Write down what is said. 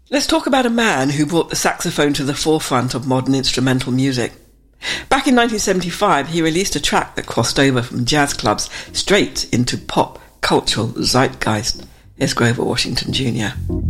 Let's talk about a man who brought the saxophone to the forefront of modern instrumental music. Back in 1975, he released a track that crossed over from jazz clubs straight into pop cultural zeitgeist. Here's Grover Washington Jr.